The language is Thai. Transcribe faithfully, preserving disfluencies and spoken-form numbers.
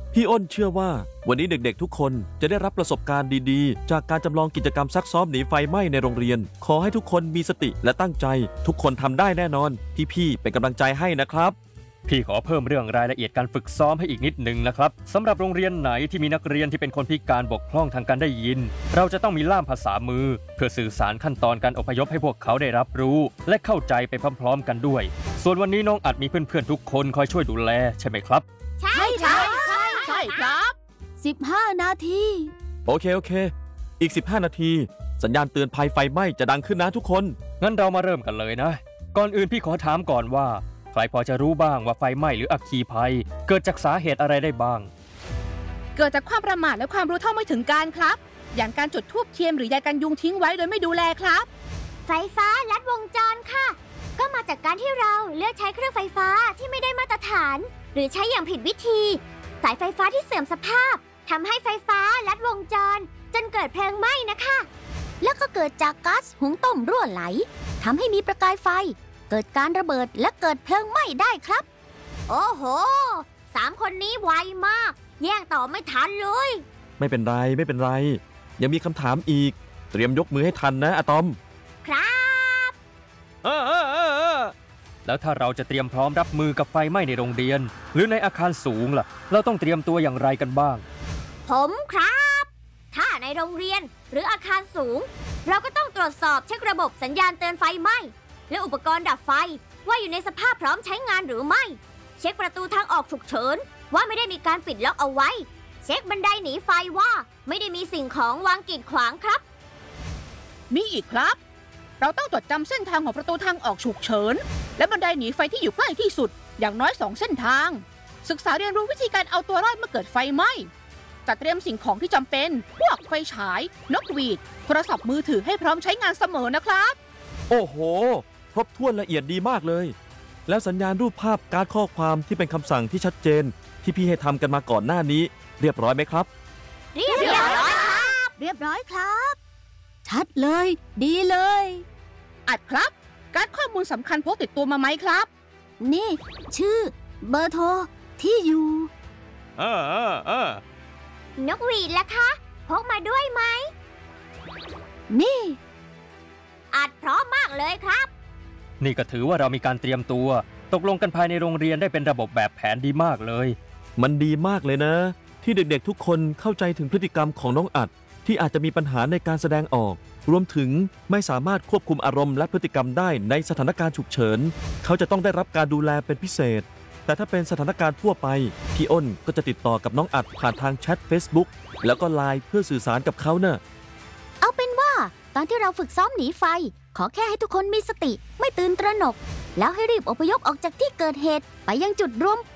พี่อ้นเชื่อว่าวันนี้เด็กๆทุกคนจะได้รับประสบการณ์ดีๆจากการจำลองกิจกรรมซักซ้อมหนีไฟไหม้ในโรงเรียนขอให้ทุกคนมีสติและตั้งใจทุกคนทำได้แน่นอนพี่ๆเป็นกำลังใจให้นะครับพี่ขอเพิ่มเรื่องรายละเอียดการฝึกซ้อมให้อีกนิดหนึ่งนะครับสำหรับโรงเรียนไหนที่มีนักเรียนที่เป็นคนพิการบกพร่องทางการได้ยินเราจะต้องมีล่ามภาษามือเพื่อสื่อสารขั้นตอนการอพยพให้พวกเขาได้รับรู้และเข้าใจไปพร้อมๆกันด้วยส่วนวันนี้น้องอัดมีเพื่อนๆทุกคนคอยช่วยดูแลใช่ไหมครับใช่ใช่ใช่ใช่ครับสิบห้านาทีโอเคโอเคอีกสิบห้านาทีสัญญาณเตือนภัยไฟไหม้จะดังขึ้นนะทุกคนงั้นเรามาเริ่มกันเลยนะก่อนอื่นพี่ขอถามก่อนว่าใครพอจะรู้บ้างว่าไฟไหม้หรืออัคคีภัยเกิดจากสาเหตุอะไรได้บ้างเกิดจากความประมาทและความรู้เท่าไม่ถึงการครับอย่างการจุดธูปเทียนหรือใยกันยุงทิ้งไว้โดยไม่ดูแลครับไฟฟ้าลัดวงจรค่ะก็มาจากการที่เราเลือกใช้เครื่องไฟฟ้าที่ไม่ได้มาตรฐานหรือใช้อย่างผิดวิธีสายไฟฟ้าที่เสื่อมสภาพทำให้ไฟฟ้าลัดวงจรจนเกิดเพลิงไหม้นะคะแล้วก็เกิดจากก๊าซหุงต้มรั่วไหลทำให้มีประกายไฟเกิดการระเบิดและเกิดเพลิงไหม้ได้ครับโอ้โหสามคนนี้ไวมากแย่งต่อไม่ทันเลยไม่เป็นไรไม่เป็นไรยังมีคำถามอีกเตรียมยกมือให้ทันนะอะตอมครับเออเออเออเออแล้วถ้าเราจะเตรียมพร้อมรับมือกับไฟไหม้ในโรงเรียนหรือในอาคารสูงล่ะเราต้องเตรียมตัวอย่างไรกันบ้างผมครับถ้าในโรงเรียนหรืออาคารสูงเราก็ต้องตรวจสอบเช็คระบบสัญญาณเตือนไฟไหม้และอุปกรณ์ดับไฟว่าอยู่ในสภาพพร้อมใช้งานหรือไม่เช็คประตูทางออกฉุกเฉินว่าไม่ได้มีการปิดล็อกเอาไว้เช็คบันไดหนีไฟว่าไม่ได้มีสิ่งของวางกีดขวางครับมีอีกครับเราต้องจดจำเส้นทางของประตูทางออกฉุกเฉินและบันไดหนีไฟที่อยู่ใกล้ที่สุดอย่างน้อยสองเส้นทางศึกษาเรียนรู้วิธีการเอาตัวรอดเมื่อเกิดไฟไหม้จัดเตรียมสิ่งของที่จำเป็นพวกไฟฉายนกหวีดโทรศัพท์มือถือให้พร้อมใช้งานเสมอนะครับโอ้โหครบถ้วนละเอียดดีมากเลยแล้วสัญญาณรูปภาพการ์ดข้อความที่เป็นคำสั่งที่ชัดเจนที่พี่ให้ทำกันมาก่อนหน้านี้เรียบร้อยไหมครับเรียบร้อยครับเรียบร้อยครับชัดเลยดีเลยอัดครับการ์ดข้อมูลสำคัญพกติดตัวมาไหมครับนี่ชื่อเบอร์โทรที่อยู่เออเออเออนกหวีดล่ะคะพกมาด้วยไหมนี่อัดพร้อมมากเลยครับนี่ก็ถือว่าเรามีการเตรียมตัวตกลงกันภายในโรงเรียนได้เป็นระบบแบบแผนดีมากเลยมันดีมากเลยนะที่เด็กๆทุกคนเข้าใจถึงพฤติกรรมของน้องอัดที่อาจจะมีปัญหาในการแสดงออกรวมถึงไม่สามารถควบคุมอารมณ์และพฤติกรรมได้ในสถานการณ์ฉุกเฉินเขาจะต้องได้รับการดูแลเป็นพิเศษแต่ถ้าเป็นสถานการณ์ทั่วไปพี่อ้นก็จะติดต่อกับน้องอัดผ่านทางแชท Facebook แล้วก็ไลน์เพื่อสื่อสารกับเขาเนอะเอาเป็นว่าตอนที่เราฝึกซ้อมหนีไฟขอแค่ให้ทุกคนมีสติไม่ตื่นตระหนกแล้วให้รีบอพยพออกจากที่เกิดเหตุไปยังจุดรวม